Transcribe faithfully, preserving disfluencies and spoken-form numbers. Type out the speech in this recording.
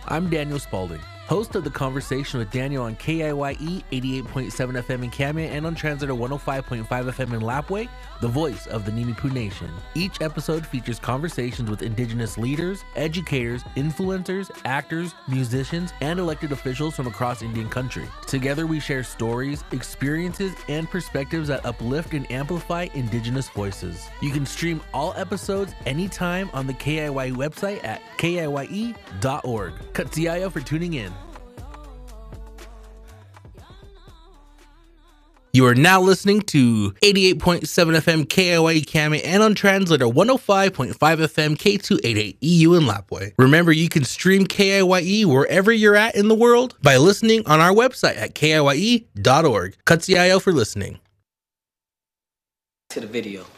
I'm Daniel Spalding, host of The Conversation with Daniel on K I Y E eighty-eight point seven F M in Kamia and on Translator one oh five point five F M in Lapwai, the voice of the Nimiipuu Nation. Each episode features conversations with Indigenous leaders, educators, influencers, actors, musicians, and elected officials from across Indian country. Together we share stories, experiences, and perspectives that uplift and amplify Indigenous voices. You can stream all episodes anytime on the K I Y E website at K I Y E dot org. Katsiaya for tuning in. You are now listening to eighty-eight point seven F M K I Y E Kamia and on Translator one oh five point five F M K two eighty-eight E U in Lapwai. Remember, you can stream K I Y E wherever you're at in the world by listening on our website at K I Y E dot org. Katsiaya for listening. To the video.